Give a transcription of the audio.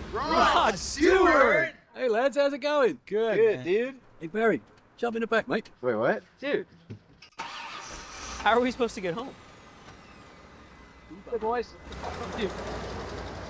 Rod Stewart! Hey lads, how's it going? Good, dude. Hey Barry, jump in the back, mate. Wait, what? Dude. How are we supposed to get home? Hey boys. Dude,